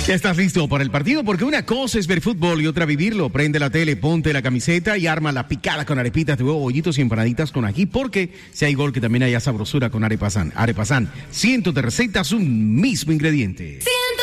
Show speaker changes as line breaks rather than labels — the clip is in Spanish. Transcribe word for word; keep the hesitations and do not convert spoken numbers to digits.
¿Ya estás listo para el partido? Porque una cosa es ver fútbol y otra vivirlo. Prende la tele, ponte la camiseta y arma la picada con arepitas de huevo, bollitos y empanaditas con ají. Porque si hay gol, que también haya sabrosura con Arepazán. Arepazán, cientos de recetas, un mismo ingrediente.
Cientos